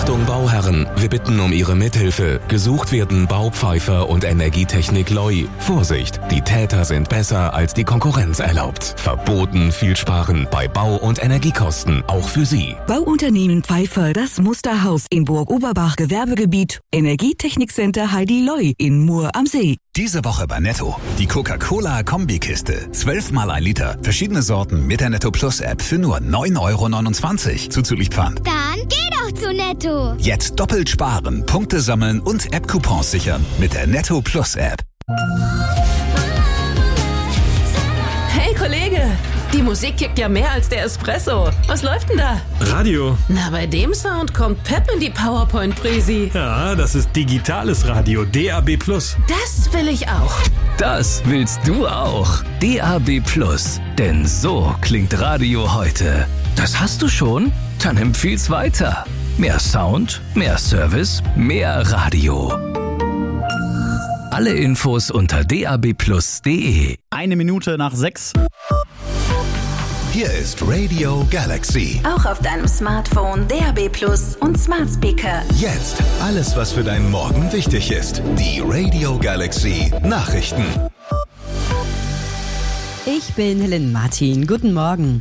Achtung Bauherren, wir bitten um Ihre Mithilfe. Gesucht werden Baupfeifer und Energietechnik Loi. Vorsicht, die Täter sind besser als die Konkurrenz erlaubt. Verboten viel sparen bei Bau- und Energiekosten, auch für Sie. Bauunternehmen Pfeiffer, das Musterhaus in Burg-Oberbach Gewerbegebiet. Energietechnikcenter Heidi Loi in Mur am See. Diese Woche bei Netto. Die Coca-Cola-Kombikiste. 12 mal 1 Liter. Verschiedene Sorten mit der Netto Plus App für nur 9,29 € zuzüglich Pfand. Dann geh doch zu Netto. Jetzt doppelt sparen, Punkte sammeln und App-Coupons sichern mit der Netto Plus App. Hey Kollege, die Musik kickt ja mehr als der Espresso. Was läuft denn da? Radio. Na, bei dem Sound kommt Pep in die PowerPoint-Präsi. Ja, das ist digitales Radio, DAB+. Das will ich auch. Das willst du auch. DAB+. Denn so klingt Radio heute. Das hast du schon? Dann empfiehl's weiter. Mehr Sound, mehr Service, mehr Radio. Alle Infos unter dabplus.de. 6:01. Hier ist Radio Galaxy. Auch auf deinem Smartphone, DAB+ und Smart Speaker. Jetzt alles, was für deinen Morgen wichtig ist. Die Radio Galaxy Nachrichten. Ich bin Helen Martin. Guten Morgen.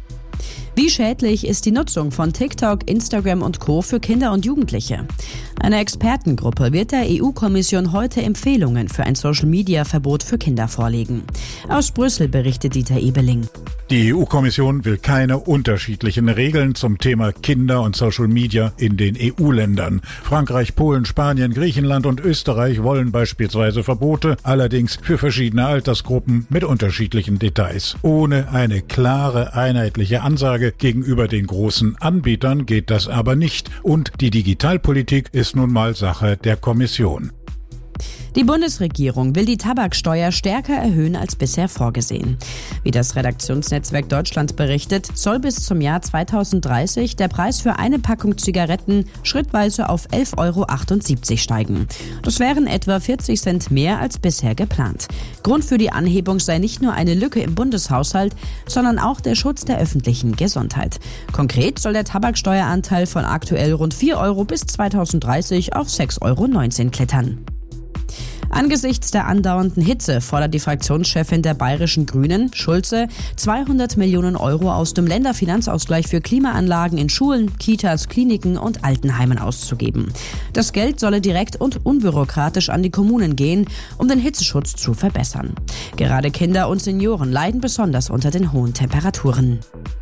Wie schädlich ist die Nutzung von TikTok, Instagram und Co. für Kinder und Jugendliche? Eine Expertengruppe wird der EU-Kommission heute Empfehlungen für ein Social-Media-Verbot für Kinder vorlegen. Aus Brüssel berichtet Dieter Ebeling. Die EU-Kommission will keine unterschiedlichen Regeln zum Thema Kinder und Social Media in den EU-Ländern. Frankreich, Polen, Spanien, Griechenland und Österreich wollen beispielsweise Verbote, allerdings für verschiedene Altersgruppen mit unterschiedlichen Details. Ohne eine klare, einheitliche Ansage gegenüber den großen Anbietern geht das aber nicht. Und die Digitalpolitik ist nun mal Sache der Kommission. Die Bundesregierung will die Tabaksteuer stärker erhöhen als bisher vorgesehen. Wie das Redaktionsnetzwerk Deutschland berichtet, soll bis zum Jahr 2030 der Preis für eine Packung Zigaretten schrittweise auf 11,78 € steigen. Das wären etwa 40 Cent mehr als bisher geplant. Grund für die Anhebung sei nicht nur eine Lücke im Bundeshaushalt, sondern auch der Schutz der öffentlichen Gesundheit. Konkret soll der Tabaksteueranteil von aktuell rund 4 € bis 2030 auf 6,19 € klettern. Angesichts der andauernden Hitze fordert die Fraktionschefin der bayerischen Grünen, Schulze, 200 Millionen € aus dem Länderfinanzausgleich für Klimaanlagen in Schulen, Kitas, Kliniken und Altenheimen auszugeben. Das Geld solle direkt und unbürokratisch an die Kommunen gehen, um den Hitzeschutz zu verbessern. Gerade Kinder und Senioren leiden besonders unter den hohen Temperaturen.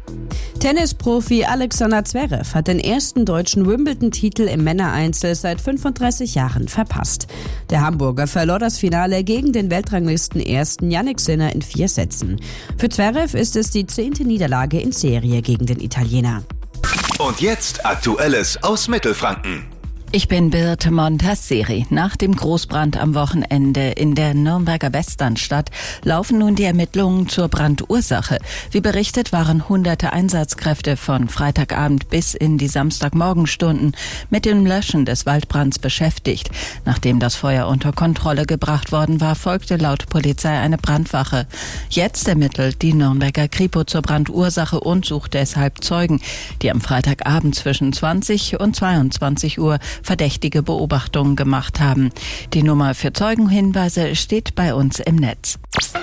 Tennisprofi Alexander Zverev hat den ersten deutschen Wimbledon-Titel im Männereinzel seit 35 Jahren verpasst. Der Hamburger verlor das Finale gegen den Weltranglisten-Ersten Jannik Sinner in 4 Sätzen. Für Zverev ist es die 10. Niederlage in Serie gegen den Italiener. Und jetzt Aktuelles aus Mittelfranken. Ich bin Birte Montasseri. Nach dem Großbrand am Wochenende in der Nürnberger Westernstadt laufen nun die Ermittlungen zur Brandursache. Wie berichtet, waren hunderte Einsatzkräfte von Freitagabend bis in die Samstagmorgenstunden mit dem Löschen des Waldbrands beschäftigt. Nachdem das Feuer unter Kontrolle gebracht worden war, folgte laut Polizei eine Brandwache. Jetzt ermittelt die Nürnberger Kripo zur Brandursache und sucht deshalb Zeugen, die am Freitagabend zwischen 20 und 22 Uhr verdächtige Beobachtungen gemacht haben. Die Nummer für Zeugenhinweise steht bei uns im Netz.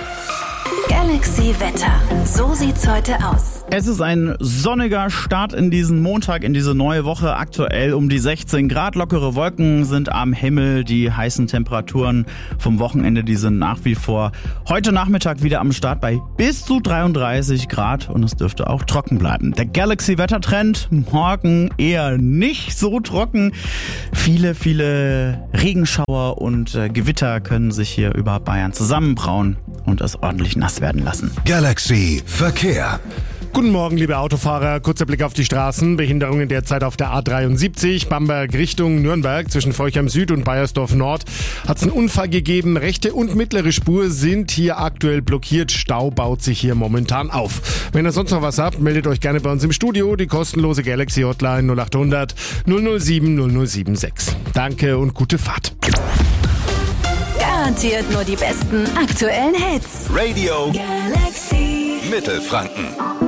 Galaxy Wetter. So sieht's heute aus. Es ist ein sonniger Start in diesen Montag, in diese neue Woche. Aktuell um die 16 Grad. Lockere Wolken sind am Himmel. Die heißen Temperaturen vom Wochenende, die sind nach wie vor heute Nachmittag wieder am Start bei bis zu 33 Grad. Und es dürfte auch trocken bleiben. Der Galaxy-Wettertrend morgen eher nicht so trocken. Viele Regenschauer und Gewitter können sich hier über Bayern zusammenbrauen und es ordentlich nass werden lassen. Galaxy Verkehr. Guten Morgen, liebe Autofahrer. Kurzer Blick auf die Straßen. Behinderungen derzeit auf der A73, Bamberg Richtung Nürnberg. Zwischen Forchheim Süd und Baiersdorf Nord hat es einen Unfall gegeben. Rechte und mittlere Spur sind hier aktuell blockiert. Stau baut sich hier momentan auf. Wenn ihr sonst noch was habt, meldet euch gerne bei uns im Studio. Die kostenlose Galaxy Hotline 0800 007 076. Danke und gute Fahrt. Garantiert nur die besten aktuellen Hits. Radio Galaxy Mittelfranken.